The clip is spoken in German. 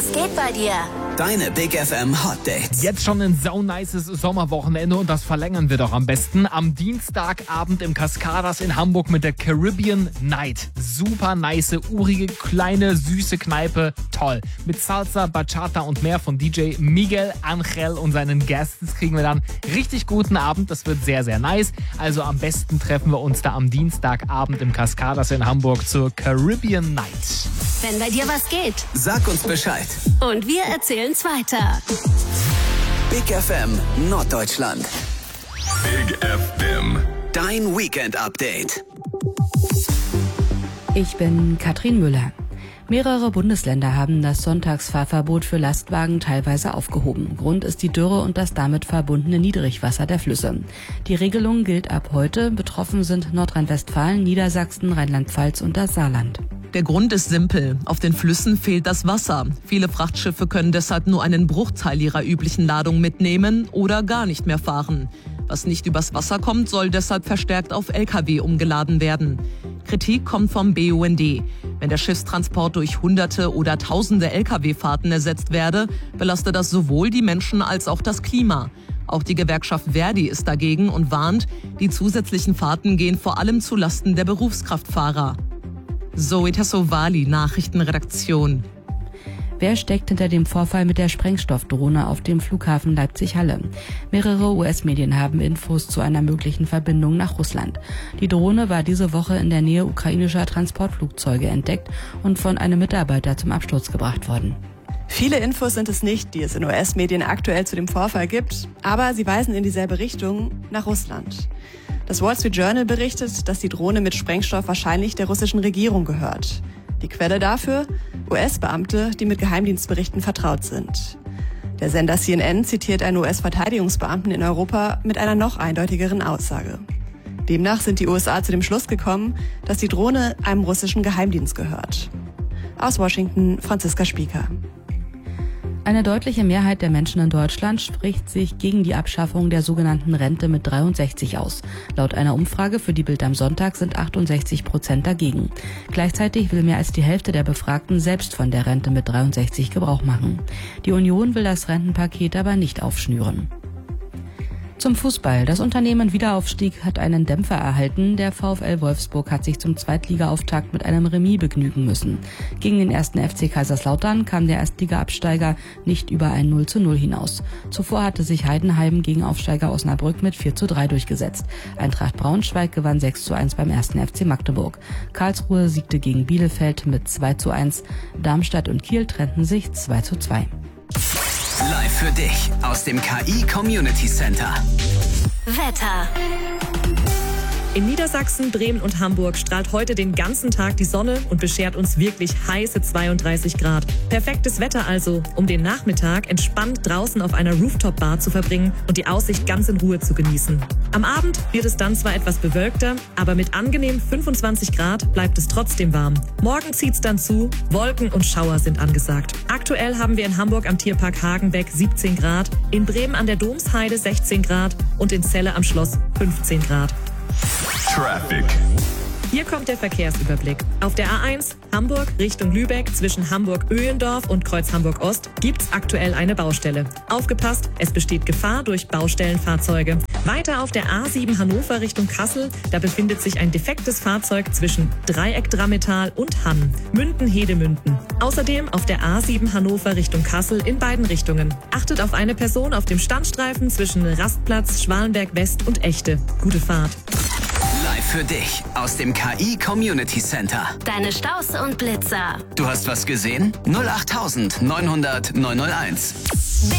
Was geht bei dir? Deine Big FM Hot Dates. Jetzt schon ein saunices Sommerwochenende und das verlängern wir doch am besten. Am Dienstagabend im Cascadas in Hamburg mit der Caribbean Night. Super nice, urige, kleine, süße Kneipe. Toll. Mit Salsa, Bachata und mehr von DJ Miguel Angel und seinen Guests kriegen wir dann richtig guten Abend. Das wird sehr, sehr nice. Also am besten treffen wir uns da am Dienstagabend im Cascadas in Hamburg zur Caribbean Night. Wenn bei dir was geht. Sag uns Bescheid. Und wir erzählen's weiter. Big FM Norddeutschland. Big FM. Dein Weekend-Update. Ich bin Katrin Müller. Mehrere Bundesländer haben das Sonntagsfahrverbot für Lastwagen teilweise aufgehoben. Grund ist die Dürre und das damit verbundene Niedrigwasser der Flüsse. Die Regelung gilt ab heute. Betroffen sind Nordrhein-Westfalen, Niedersachsen, Rheinland-Pfalz und das Saarland. Der Grund ist simpel. Auf den Flüssen fehlt das Wasser. Viele Frachtschiffe können deshalb nur einen Bruchteil ihrer üblichen Ladung mitnehmen oder gar nicht mehr fahren. Was nicht übers Wasser kommt, soll deshalb verstärkt auf Lkw umgeladen werden. Kritik kommt vom BUND. Wenn der Schiffstransport durch Hunderte oder Tausende Lkw-Fahrten ersetzt werde, belastet das sowohl die Menschen als auch das Klima. Auch die Gewerkschaft Verdi ist dagegen und warnt, die zusätzlichen Fahrten gehen vor allem zu Lasten der Berufskraftfahrer. Zoe Tassovali, Nachrichtenredaktion. Wer steckt hinter dem Vorfall mit der Sprengstoffdrohne auf dem Flughafen Leipzig-Halle? Mehrere US-Medien haben Infos zu einer möglichen Verbindung nach Russland. Die Drohne war diese Woche in der Nähe ukrainischer Transportflugzeuge entdeckt und von einem Mitarbeiter zum Absturz gebracht worden. Viele Infos sind es nicht, die es in US-Medien aktuell zu dem Vorfall gibt, aber sie weisen in dieselbe Richtung, nach Russland. Das Wall Street Journal berichtet, dass die Drohne mit Sprengstoff wahrscheinlich der russischen Regierung gehört. Die Quelle dafür? US-Beamte, die mit Geheimdienstberichten vertraut sind. Der Sender CNN zitiert einen US-Verteidigungsbeamten in Europa mit einer noch eindeutigeren Aussage. Demnach sind die USA zu dem Schluss gekommen, dass die Drohne einem russischen Geheimdienst gehört. Aus Washington, Franziska Spieker. Eine deutliche Mehrheit der Menschen in Deutschland spricht sich gegen die Abschaffung der sogenannten Rente mit 63 aus. Laut einer Umfrage für die Bild am Sonntag sind 68% dagegen. Gleichzeitig will mehr als die Hälfte der Befragten selbst von der Rente mit 63 Gebrauch machen. Die Union will das Rentenpaket aber nicht aufschnüren. Zum Fußball. Das Unternehmen Wiederaufstieg hat einen Dämpfer erhalten. Der VfL Wolfsburg hat sich zum Zweitliga-Auftakt mit einem Remis begnügen müssen. Gegen den 1. FC Kaiserslautern kam der Erstliga-Absteiger nicht über ein 0:0 hinaus. Zuvor hatte sich Heidenheim gegen Aufsteiger Osnabrück mit 4:3 durchgesetzt. Eintracht Braunschweig gewann 6:1 beim 1. FC Magdeburg. Karlsruhe siegte gegen Bielefeld mit 2:1. Darmstadt und Kiel trennten sich 2:2. Live für dich aus dem KI Community Center. Wetter. In Niedersachsen, Bremen und Hamburg strahlt heute den ganzen Tag die Sonne und beschert uns wirklich heiße 32 Grad. Perfektes Wetter also, um den Nachmittag entspannt draußen auf einer Rooftop-Bar zu verbringen und die Aussicht ganz in Ruhe zu genießen. Am Abend wird es dann zwar etwas bewölkter, aber mit angenehm 25 Grad bleibt es trotzdem warm. Morgen zieht's dann zu, Wolken und Schauer sind angesagt. Aktuell haben wir in Hamburg am Tierpark Hagenbeck 17 Grad, in Bremen an der Domsheide 16 Grad und in Celle am Schloss 15 Grad. Traffic. Hier kommt der Verkehrsüberblick. Auf der A1 Hamburg Richtung Lübeck zwischen Hamburg-Öhlendorf und Kreuz Hamburg-Ost gibt's aktuell eine Baustelle. Aufgepasst, es besteht Gefahr durch Baustellenfahrzeuge. Weiter auf der A7 Hannover Richtung Kassel, da befindet sich ein defektes Fahrzeug zwischen Dreieck-Drammetal und Hamm, Münden-Hedemünden. Außerdem auf der A7 Hannover Richtung Kassel in beiden Richtungen. Achtet auf eine Person auf dem Standstreifen zwischen Rastplatz, Schwalenberg West und Echte. Gute Fahrt. Live für dich aus dem KI Community Center. Deine Staus und Blitzer. Du hast was gesehen? 08900 901.